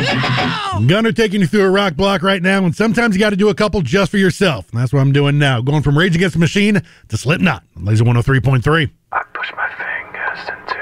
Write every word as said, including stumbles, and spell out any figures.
Gunner taking you through a rock block right now, and sometimes you got to do a couple just for yourself. And that's what I'm doing now. Going from Rage Against the Machine to Slipknot on Laser one oh three point three. I push my fingers into